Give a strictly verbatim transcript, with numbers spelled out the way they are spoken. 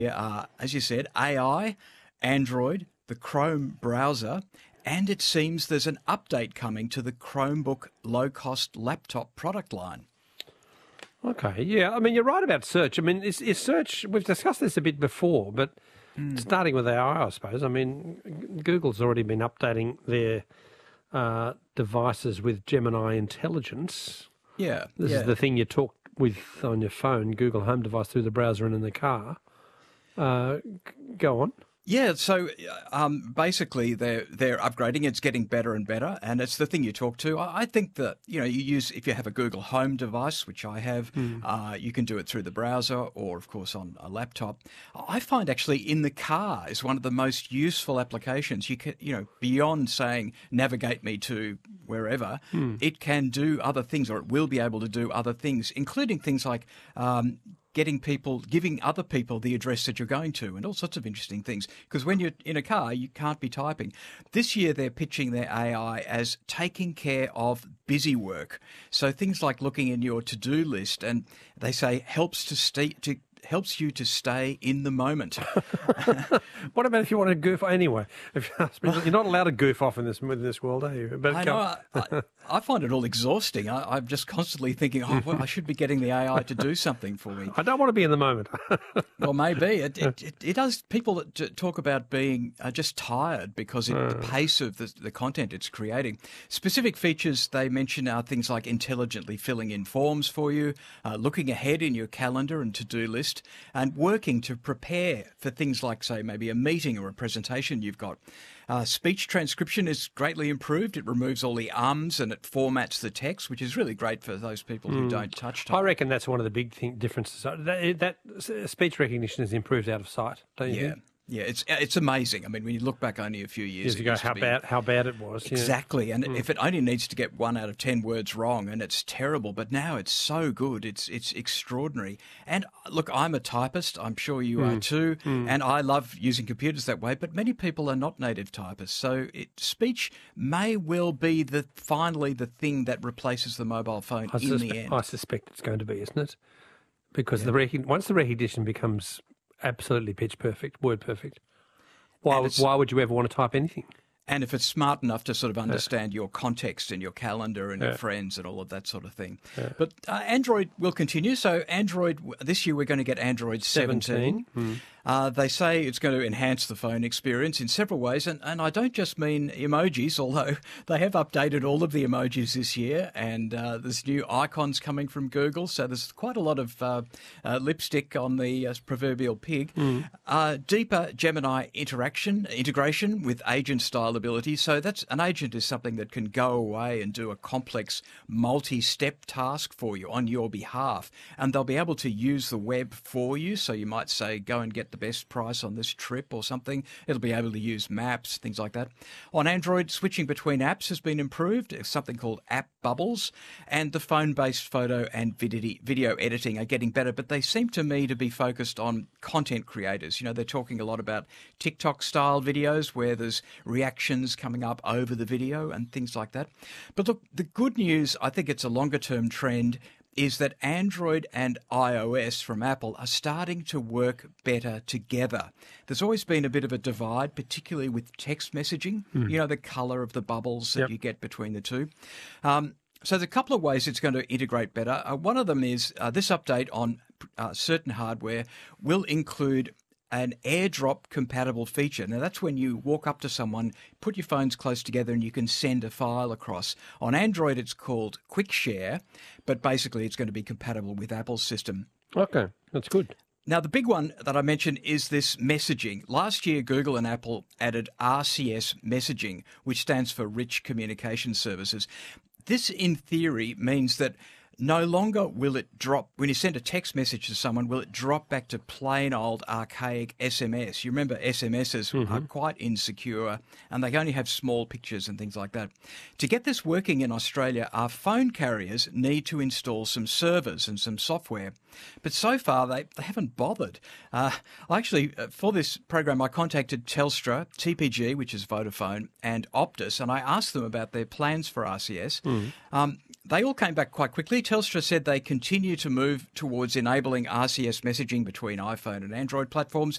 uh, as you said, A I, Android, the Chrome browser, and it seems there's an update coming to the Chromebook low-cost laptop product line. Okay, yeah. I mean, you're right about search. I mean, is, is search, we've discussed this a bit before, but mm. starting with A I, I suppose. I mean, Google's already been updating their uh, devices with Gemini Intelligence. Yeah. This yeah. is the thing you talk with on your phone, Google Home device, through the browser and in the car. Uh, go on. Yeah, so um, basically they're they're upgrading. It's getting better and better, and it's the thing you talk to. I, I think that you know you use if you have a Google Home device, which I have, mm. uh, you can do it through the browser or, of course, on a laptop. I find actually in the car is one of the most useful applications. You can you know beyond saying navigate me to wherever, mm. it can do other things, or it will be able to do other things, including things like. Um, getting people, giving other people the address that you're going to and all sorts of interesting things. Because when you're in a car, you can't be typing. This year, they're pitching their A I as taking care of busy work. So things like looking in your to-do list, and they say helps to stay, to helps you to stay in the moment. What about if you want to goof anyway? If you're not allowed to goof off in this in this world, are you? But I know. I, I, I find it all exhausting. I, I'm just constantly thinking, oh, well, I should be getting the A I to do something for me. I don't want to be in the moment. Well, maybe it, it, it, it does. People that talk about being uh, just tired because of uh. the pace of the, the content it's creating. Specific features they mention are things like intelligently filling in forms for you, uh, looking ahead in your calendar and to-do list, and working to prepare for things like, say, maybe a meeting or a presentation you've got. Uh, speech transcription is greatly improved. It removes all the ums and it formats the text, which is really great for those people who mm. don't touch type. I reckon that's one of the big thing, differences. That, that speech recognition is improved out of sight, don't you yeah. think? Yeah, it's it's amazing. I mean, when you look back only a few years, years ago, how be, bad how bad it was. Exactly, yeah. and mm. if it only needs to get one out of ten words wrong, and it's terrible, but now it's so good, it's it's extraordinary. And look, I'm a typist. I'm sure you mm. are too, mm. and I love using computers that way. But many people are not native typists, so it, speech may well be the finally the thing that replaces the mobile phone I in suspe- the end. I suspect it's going to be, isn't it? Because yeah. the rec- once the recognition becomes absolutely pitch perfect, word perfect. Why would, why would you ever want to type anything? And if it's smart enough to sort of understand yeah. your context and your calendar and yeah. your friends and all of that sort of thing. Yeah. But uh, Android will continue. So Android, this year we're going to get Android seventeen. seventeen. Mm. Uh, they say it's going to enhance the phone experience in several ways. And, and I don't just mean emojis, although they have updated all of the emojis this year. And uh, there's new icons coming from Google. So there's quite a lot of uh, uh, lipstick on the uh, proverbial pig. Mm. Uh, deeper Gemini interaction, integration with agent-style ability. So that's an agent is something that can go away and do a complex multi-step task for you on your behalf. And they'll be able to use the web for you. So you might say, go and get the best price on this trip or something. It'll be able to use maps, things like that. On Android, switching between apps has been improved. It's something called App Bubbles. And the phone-based photo and video editing are getting better. But they seem to me to be focused on content creators. You know, they're talking a lot about TikTok-style videos where there's reactions coming up over the video and things like that. But look, the good news, I think it's a longer-term trend, is that Android and iOS from Apple are starting to work better together. There's always been a bit of a divide, particularly with text messaging, mm. you know, the colour of the bubbles that yep. you get between the two. Um, so there's a couple of ways it's going to integrate better. Uh, one of them is uh, this update on uh, certain hardware will include an AirDrop compatible feature. Now, that's when you walk up to someone, put your phones close together, and you can send a file across. On Android, it's called Quick Share, but basically it's going to be compatible with Apple's system. Okay, that's good. Now, the big one that I mentioned is this messaging. Last year, Google and Apple added R C S messaging, which stands for Rich Communication Services. This, in theory, means that no longer will it drop, when you send a text message to someone, will it drop back to plain old archaic S M S. You remember S M Ses mm-hmm. are quite insecure and they only have small pictures and things like that. To get this working in Australia, our phone carriers need to install some servers and some software. But so far, they, they haven't bothered. Uh, actually, for this program, I contacted Telstra, T P G, which is Vodafone, and Optus, and I asked them about their plans for R C S. Mm. Um, They all came back quite quickly. Telstra said they continue to move towards enabling R C S messaging between iPhone and Android platforms.